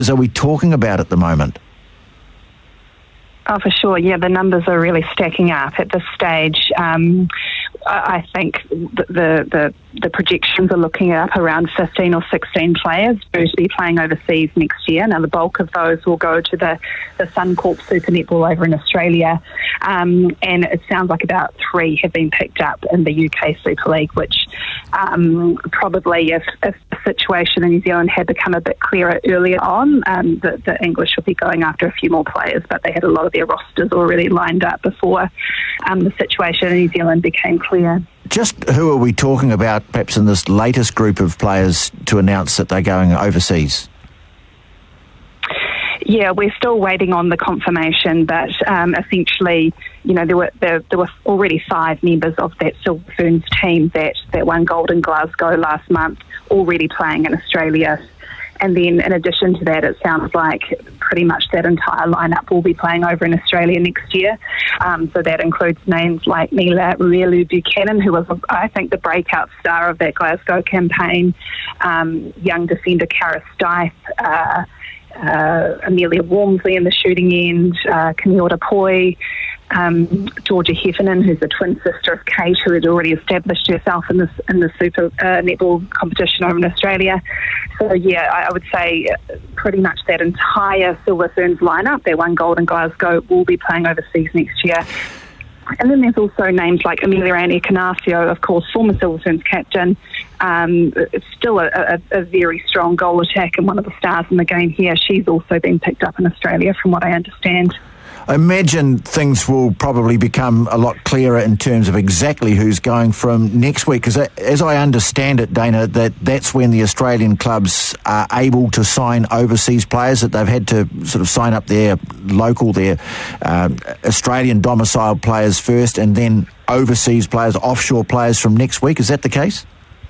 are we talking about at the moment? Oh, for sure. Yeah, the numbers are really stacking up at this stage. I think the projections are looking up around 15 or 16 players who to be playing overseas next year. Now, the bulk of those will go to the Suncorp Super Netball over in Australia, and it sounds like about 3 have been picked up in the UK Super League, which probably if the situation in New Zealand had become a bit clearer earlier on, the English would be going after a few more players, but they had a lot of their rosters already lined up before the situation in New Zealand became clear. Just who are we talking about, perhaps in this latest group of players to announce that they're going overseas? Yeah, we're still waiting on the confirmation, but essentially, you know, there were already 5 members of that Silver Ferns team that won gold in Glasgow last month, already playing in Australia. And then in addition to that, it sounds like pretty much that entire lineup will be playing over in Australia next year. So that includes names like Mila Ruelu-Buchanan, who was, I think, the breakout star of that Glasgow campaign, young defender Cara Stife, Amelia Walmsley in the shooting end, Camille Poi, Georgia Heffernan, who's the twin sister of Kate, who had already established herself in the Super Netball competition over in Australia. So yeah, I would say pretty much that entire Silver Ferns lineup that won gold in Glasgow will be playing overseas next year. And then there's also names like Amelia Ann Ecanasio, of course, former Silver Ferns captain. It's still a very strong goal attack and one of the stars in the game here. She's also been picked up in Australia, from what I understand. I imagine things will probably become a lot clearer in terms of exactly who's going from next week, because as I understand it, Dana, that's when the Australian clubs are able to sign overseas players, that they've had to sort of sign up their Australian domiciled players first and then overseas players, offshore players from next week. Is that the case?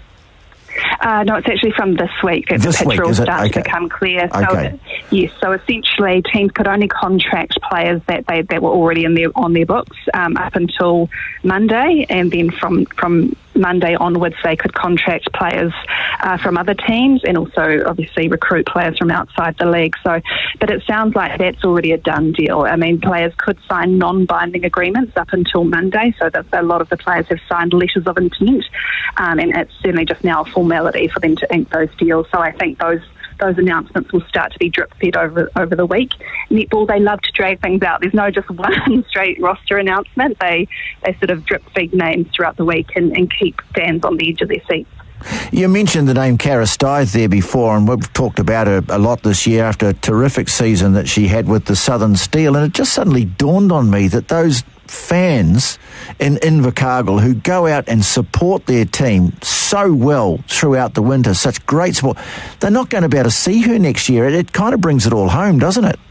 No, it's actually from this week that the picture will start to become clear. Okay. So, yes, so essentially teams could only contract players that were already on their books up until Monday, and then from Monday onwards they could contract players from other teams and also obviously recruit players from outside the league. So, but it sounds like that's already a done deal. I mean, players could sign non-binding agreements up until Monday, so that a lot of the players have signed letters of intent, and it's certainly just now a formality for them to ink those deals. So I think those announcements will start to be drip-fed over the week. Netball, they love to drag things out. There's no just one straight roster announcement. They sort of drip-feed names throughout the week and keep fans on the edge of their seats. You mentioned the name Cara Stife there before, and we've talked about her a lot this year after a terrific season that she had with the Southern Steel, and it just suddenly dawned on me that those fans in Invercargill who go out and support their team so well throughout the winter, such great support, they're not going to be able to see her next year. It kind of brings it all home, doesn't it?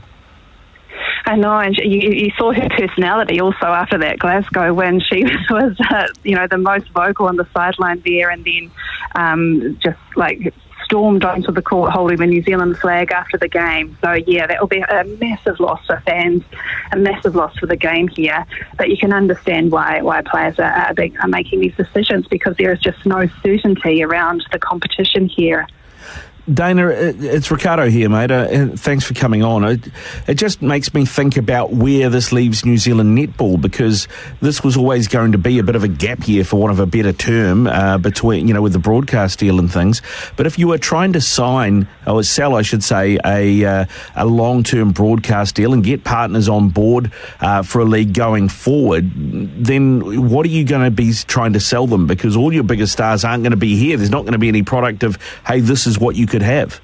I know, and you saw her personality also after that Glasgow win. She was, the most vocal on the sideline there, and then just like stormed onto the court holding the New Zealand flag after the game. So yeah, that will be a massive loss for fans, a massive loss for the game here. But you can understand why players are making these decisions, because there is just no certainty around the competition here. Dana, it's Ricardo here, mate. Thanks for coming on. It just makes me think about where this leaves New Zealand netball, because this was always going to be a bit of a gap year, for want of a better term, between, with the broadcast deal and things. But if you were trying to sign, or sell, I should say, a long-term broadcast deal and get partners on board for a league going forward, then what are you going to be trying to sell them? Because all your biggest stars aren't going to be here. There's not going to be any product of, hey, this is what you could have.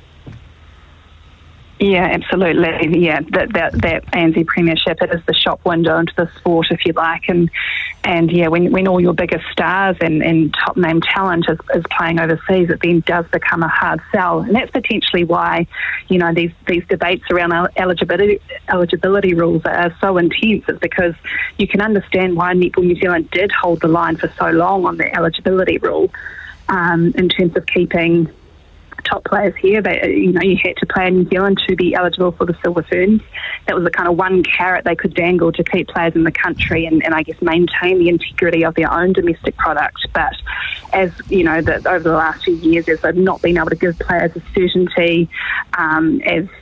Yeah, absolutely. Yeah, that ANZ Premiership, it is the shop window into the sport, if you like, and yeah, when all your biggest stars and top name talent is playing overseas, it then does become a hard sell, and that's potentially why these debates around eligibility rules are so intense. It's because you can understand why Netball New Zealand did hold the line for so long on the eligibility rule, in terms of keeping top players here. You had to play in New Zealand to be eligible for the Silver Ferns. That was the kind of one carrot they could dangle to keep players in the country and I guess maintain the integrity of their own domestic product. But as you know, over the last few years, as they've not been able to give players a certainty, as